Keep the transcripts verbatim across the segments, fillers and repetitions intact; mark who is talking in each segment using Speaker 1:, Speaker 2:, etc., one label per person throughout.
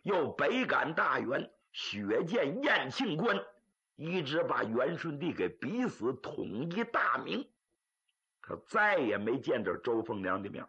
Speaker 1: 又北赶大元，血溅燕庆关，一直把元顺帝给逼死，统一大明。他再也没见着周凤娘的面。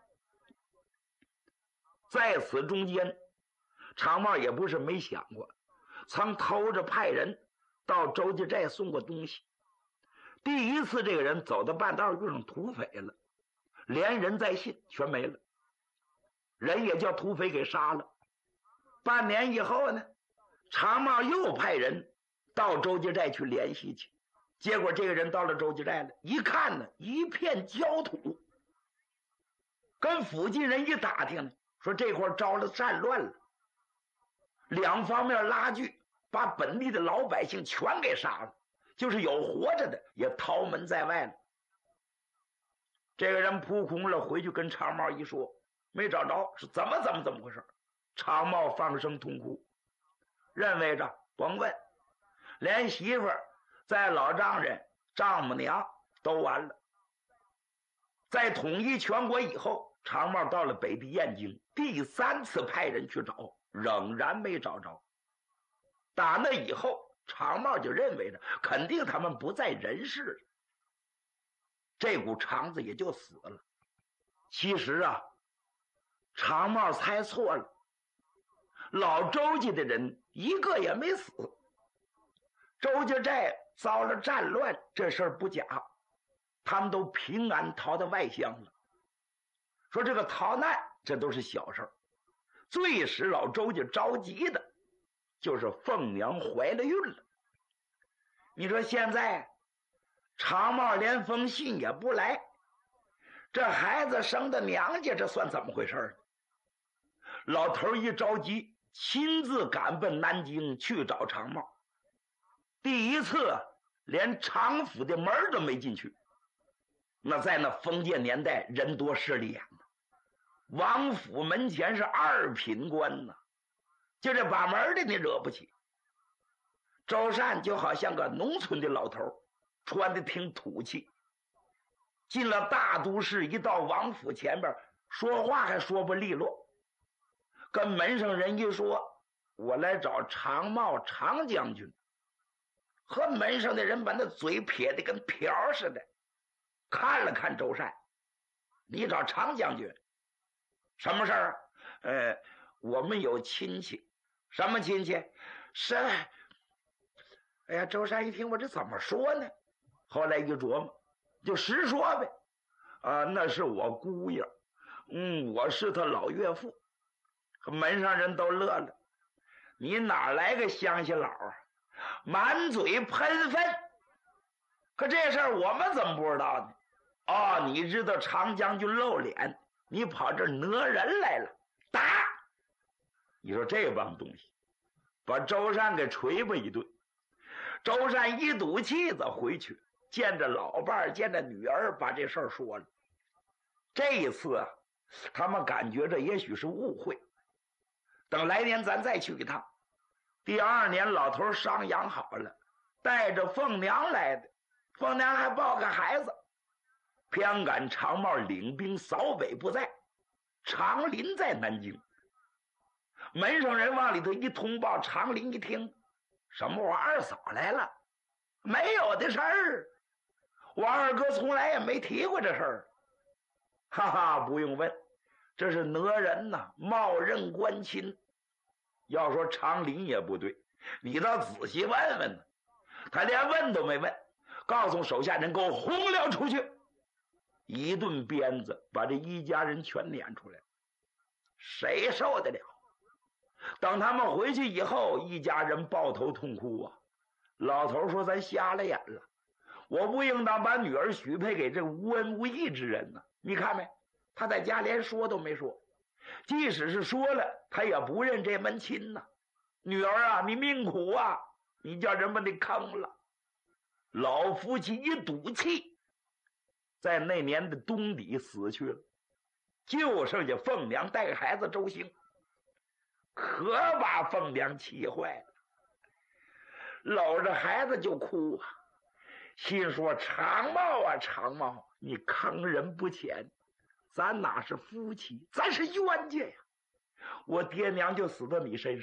Speaker 1: 在此中间，常茂也不是没想过，曾偷着派人到周家寨送过东西。第一次这个人走到半道遇上土匪了，连人带信全没了，人也叫土匪给杀了。半年以后呢，常茂又派人到周家寨去联系去，结果这个人到了周家寨了，一看呢，一片焦土。跟附近人一打听呢，说这块招了战乱了，两方面拉锯，把本地的老百姓全给杀了，就是有活着的也逃门在外了。这个人扑空了，回去跟常茂一说，没找着，是怎么怎么怎么回事。常茂放声痛哭，认为着甭问，连媳妇儿在老丈人丈母娘都完了。在统一全国以后，常茂到了北地燕京，第三次派人去找，仍然没找着。打那以后，常茂就认为着肯定他们不在人世了，这股肠子也就死了。其实啊，常茂猜错了，老周家的人一个也没死。周家寨遭了战乱，这事儿不假，他们都平安逃到外乡了。说这个逃难这都是小事儿，最使老周家着急的就是凤娘怀了孕了。你说现在常茂连封信也不来，这孩子生的娘家，这算怎么回事呢？老头一着急，亲自赶奔南京去找常茂。第一次连常府的门都没进去，那在那封建年代人多势利眼呢，王府门前是二品官呢，就这把门的你惹不起。周善就好像个农村的老头，穿的挺土气，进了大都市，一到王府前边说话还说不利落，跟门上人一说我来找常茂常将军，和门上的人把那嘴撇得跟瓢似的，看了看周善，你找常将军什么事儿啊？呃，我们有亲戚。什么亲戚？是，哎呀，周善一听，我这怎么说呢？后来一琢磨，就实说呗。啊，那是我姑爷，嗯，我是他老岳父。门上人都乐了，你哪来个乡下佬啊？满嘴喷粪。可这事儿我们怎么不知道呢？哦，你知道常将军露脸，你跑这讹人来了，打！你说这帮东西把周善给捶吧一顿。周善一赌气子回去见着老伴儿，见着女儿，把这事儿说了。这一次啊，他们感觉这也许是误会，等来年咱再去一趟。第二年老头伤养好了，带着凤娘来的，凤娘还抱个孩子。偏赶常茂领兵扫北不在，常林在南京。门上人往里头一通报，常林一听，什么我二嫂来了？没有的事儿，我二哥从来也没提过这事儿。哈哈，不用问，这是讹人呐，冒认官亲。要说常林也不对，你倒仔细问问呢。他连问都没问，告诉手下人给我轰了出去。一顿鞭子把这一家人全撵出来了，谁受得了？等他们回去以后，一家人抱头痛哭啊。老头说咱瞎了眼了，我不应当把女儿许配给这无恩无义之人呢。你看没，他在家连说都没说，即使是说了，他也不认这门亲呢。女儿啊，你命苦啊，你叫人把你坑了。老夫妻一赌气，在那年的冬底死去了，就剩下凤娘带孩子周兴，可把凤娘气坏了，搂着孩子就哭啊，心说常茂啊常茂，你坑人不浅，咱哪是夫妻，咱是冤家呀，我爹娘就死到你身上。